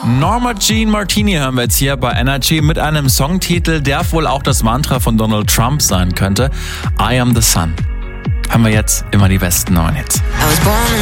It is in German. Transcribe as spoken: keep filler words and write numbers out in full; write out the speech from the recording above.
Norma Jean Martini hören wir jetzt hier bei Energy mit einem Songtitel, der wohl auch das Mantra von Donald Trump sein könnte. I am the sun. Haben wir jetzt immer die besten neuen Hits.